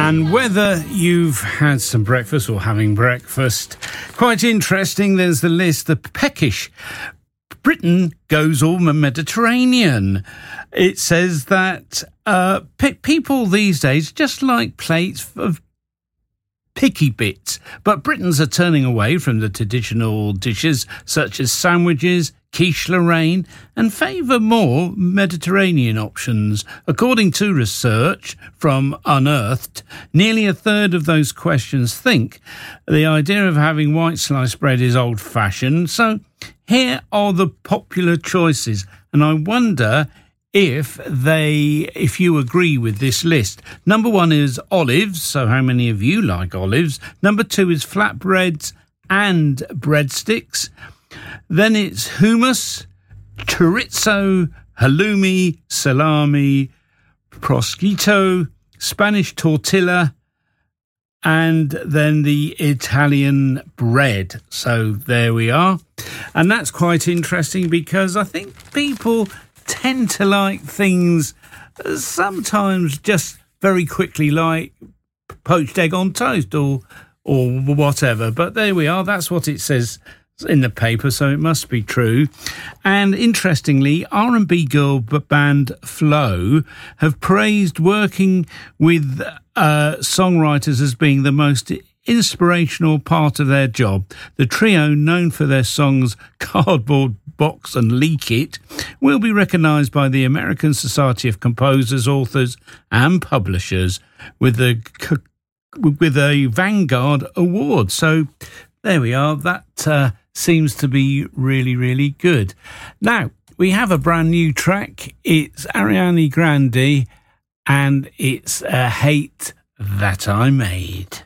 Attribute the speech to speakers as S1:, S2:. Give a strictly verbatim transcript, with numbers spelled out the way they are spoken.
S1: And whether you've had some breakfast or having breakfast, quite interesting, there's the list, the peckish. Britain goes all Mediterranean. It says that uh, pe- people these days just like plates of picky bits, but Britons are turning away from the traditional dishes such as sandwiches, quiche Lorraine, and favour more Mediterranean options. According to research from Unearthed, nearly a third of those questions think the idea of having white sliced bread is old-fashioned. So here are the popular choices, and I wonder if they, if you agree with this list. Number one is olives, so how many of you like olives? Number two is flatbreads and breadsticks. Then it's hummus, chorizo, halloumi, salami, prosciutto, Spanish tortilla, and then the Italian bread. So there we are. And that's quite interesting because I think people tend to like things sometimes just very quickly, like poached egg on toast or or whatever. But there we are. That's what it says in the paper, so it must be true. And interestingly, R and B girl band Flo have praised working with uh, songwriters as being the most inspirational part of their job. The trio, known for their songs Cardboard Box and Leak It, will be recognised by the American Society of Composers, Authors and Publishers with the with a Vanguard Award. So there we are. That uh, seems to be really, really good. Now, we have a brand new track. It's Ariana Grande and it's A Hate That I Made.